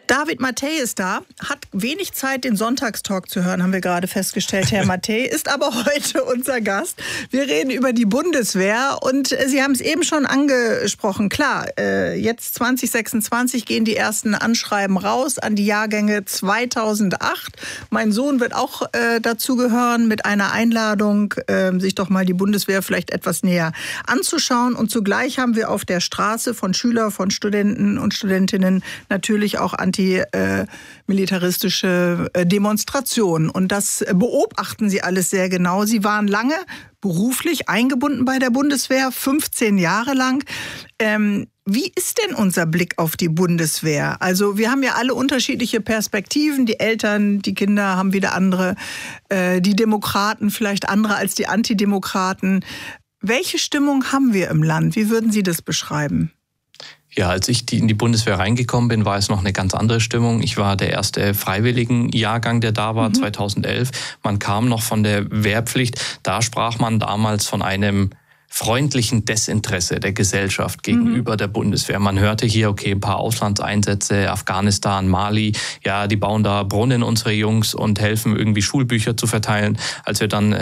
David Mathey ist da, hat wenig Zeit, den Sonntagstalk zu hören, haben wir gerade festgestellt. Herr Mathey ist aber heute unser Gast. Wir reden über die Bundeswehr und Sie haben es eben schon angesprochen. Klar, jetzt 2026 gehen die ersten Anschreiben raus an die Jahrgänge 2008. Mein Sohn wird auch dazugehören mit einer Einladung, sich doch mal die Bundeswehr vielleicht etwas näher anzuschauen. Und zugleich haben wir auf der Straße von Schülern, von Studenten und Studentinnen natürlich auch antimilitaristische Demonstrationen. Und das beobachten Sie alles sehr genau. Sie waren lange beruflich eingebunden bei der Bundeswehr, 15 Jahre lang. Wie ist denn unser Blick auf die Bundeswehr? Also wir haben ja alle unterschiedliche Perspektiven. Die Eltern, die Kinder haben wieder andere. Die Demokraten vielleicht andere als die Antidemokraten. Welche Stimmung haben wir im Land? Wie würden Sie das beschreiben? Ja, als ich in die Bundeswehr reingekommen bin, war es noch eine ganz andere Stimmung. Ich war der erste Freiwilligenjahrgang, der da war, 2011. Man kam noch von der Wehrpflicht. Da sprach man damals von einem freundlichen Desinteresse der Gesellschaft gegenüber der Bundeswehr. Man hörte hier, okay, ein paar Auslandseinsätze, Afghanistan, Mali, ja, die bauen da Brunnen, unsere Jungs, und helfen irgendwie Schulbücher zu verteilen. Als wir dann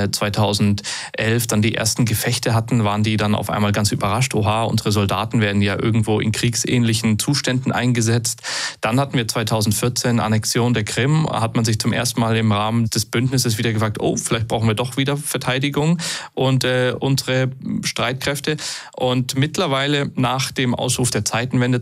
2011 dann die ersten Gefechte hatten, waren die dann auf einmal ganz überrascht. Oha, unsere Soldaten werden ja irgendwo in kriegsähnlichen Zuständen eingesetzt. Dann hatten wir 2014 Annexion der Krim, hat man sich zum ersten Mal im Rahmen des Bündnisses wieder gefragt, oh, vielleicht brauchen wir doch wieder Verteidigung und unsere Streitkräfte. Und mittlerweile nach dem Ausruf der Zeitenwende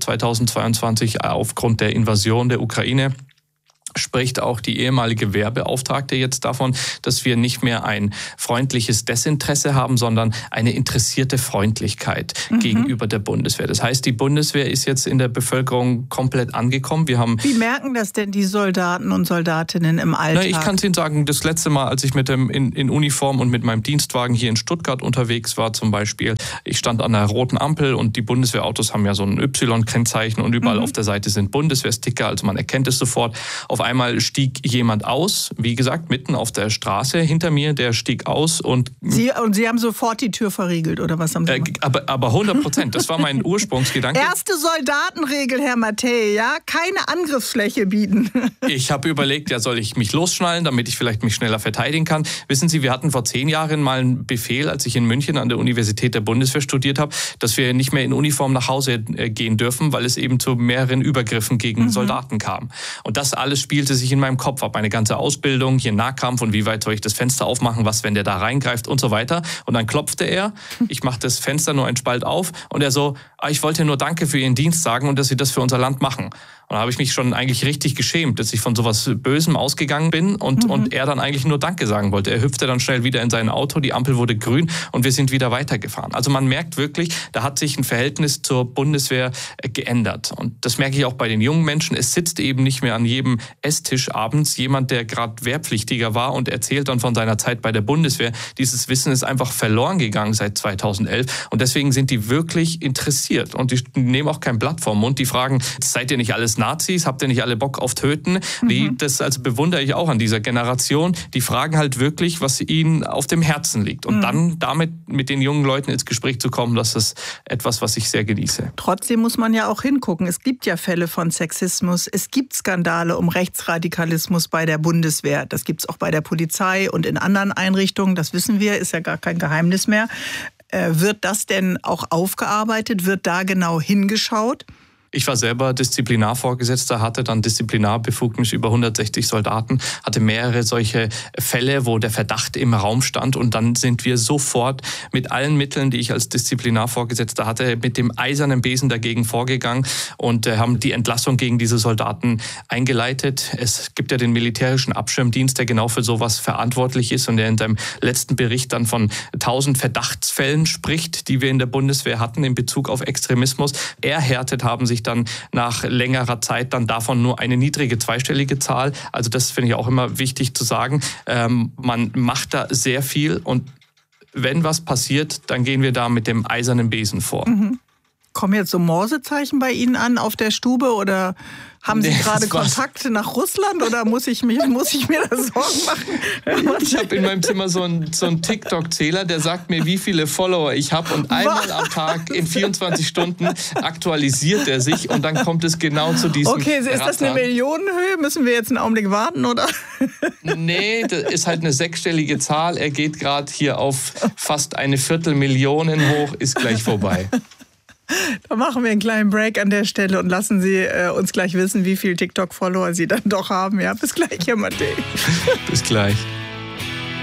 2022 aufgrund der Invasion der Ukraine spricht auch die ehemalige Wehrbeauftragte jetzt davon, dass wir nicht mehr ein freundliches Desinteresse haben, sondern eine interessierte Freundlichkeit gegenüber der Bundeswehr. Das heißt, die Bundeswehr ist jetzt in der Bevölkerung komplett angekommen. Wie merken das denn die Soldaten und Soldatinnen im Alltag? Ich kann es Ihnen sagen, das letzte Mal, als ich in Uniform und mit meinem Dienstwagen hier in Stuttgart unterwegs war zum Beispiel, ich stand an einer roten Ampel und die Bundeswehrautos haben ja so ein Y-Kennzeichen und überall auf der Seite sind Bundeswehrsticker, also man erkennt es sofort. Auf einmal stieg jemand aus, wie gesagt, mitten auf der Straße hinter mir, der stieg aus und... Sie haben sofort die Tür verriegelt, oder was haben Sie gemacht? Aber 100%, das war mein Ursprungsgedanke. Erste Soldatenregel, Herr Mathey, ja? Keine Angriffsfläche bieten. Ich habe überlegt, ja, soll ich mich losschnallen, damit ich vielleicht mich schneller verteidigen kann? Wissen Sie, wir hatten vor 10 Jahren mal einen Befehl, als ich in München an der Universität der Bundeswehr studiert habe, dass wir nicht mehr in Uniform nach Hause gehen dürfen, weil es eben zu mehreren Übergriffen gegen Soldaten kam. Und das alles spielte sich in meinem Kopf ab. Meine ganze Ausbildung, hier Nahkampf und wie weit soll ich das Fenster aufmachen, was, wenn der da reingreift und so weiter. Und dann klopfte er, ich mache das Fenster nur einen Spalt auf und er so, ich wollte nur Danke für Ihren Dienst sagen und dass Sie das für unser Land machen. Und da habe ich mich schon eigentlich richtig geschämt, dass ich von sowas Bösem ausgegangen bin und er dann eigentlich nur Danke sagen wollte. Er hüpfte dann schnell wieder in sein Auto, die Ampel wurde grün und wir sind wieder weitergefahren. Also man merkt wirklich, da hat sich ein Verhältnis zur Bundeswehr geändert. Und das merke ich auch bei den jungen Menschen. Es sitzt eben nicht mehr an jedem Esstisch abends jemand, der gerade Wehrpflichtiger war und erzählt dann von seiner Zeit bei der Bundeswehr. Dieses Wissen ist einfach verloren gegangen seit 2011 und deswegen sind die wirklich interessiert und die nehmen auch kein Blatt vom Mund. Die fragen, seid ihr nicht alles Nazis? Habt ihr nicht alle Bock auf Töten? Das also bewundere ich auch an dieser Generation. Die fragen halt wirklich, was ihnen auf dem Herzen liegt. Und dann damit mit den jungen Leuten ins Gespräch zu kommen, das ist etwas, was ich sehr genieße. Trotzdem muss man ja auch hingucken. Es gibt ja Fälle von Sexismus. Es gibt Skandale um Rechtsradikalismus bei der Bundeswehr. Das gibt es auch bei der Polizei und in anderen Einrichtungen. Das wissen wir, ist ja gar kein Geheimnis mehr. Wird das denn auch aufgearbeitet? Wird da genau hingeschaut? Ich war selber Disziplinarvorgesetzter, hatte dann Disziplinarbefugnis über 160 Soldaten, hatte mehrere solche Fälle, wo der Verdacht im Raum stand. Und dann sind wir sofort mit allen Mitteln, die ich als Disziplinarvorgesetzter hatte, mit dem eisernen Besen dagegen vorgegangen und haben die Entlassung gegen diese Soldaten eingeleitet. Es gibt ja den militärischen Abschirmdienst, der genau für sowas verantwortlich ist und der in seinem letzten Bericht dann von 1000 Verdachtsfällen spricht, die wir in der Bundeswehr hatten in Bezug auf Extremismus. Erhärtet haben sich dann nach längerer Zeit dann davon nur eine niedrige zweistellige Zahl. Also das finde ich auch immer wichtig zu sagen. Man macht da sehr viel und wenn was passiert, dann gehen wir da mit dem eisernen Besen vor. Kommen jetzt so Morsezeichen bei Ihnen an auf der Stube oder haben Sie gerade Kontakte nach Russland oder muss ich mir da Sorgen machen? Ich habe in meinem Zimmer so einen TikTok-Zähler, der sagt mir, wie viele Follower ich habe und einmal am Tag in 24 Stunden aktualisiert er sich und dann kommt es genau zu diesem Okay, ist das eine Millionenhöhe? Müssen wir jetzt einen Augenblick warten, oder? Nee, das ist halt eine 6-stellige Zahl. Er geht gerade hier auf fast 250.000 hoch, ist gleich vorbei. Da machen wir einen kleinen Break an der Stelle und lassen Sie uns gleich wissen, wie viel TikTok-Follower Sie dann doch haben. Ja, bis gleich, Herr Mattei. Bis gleich.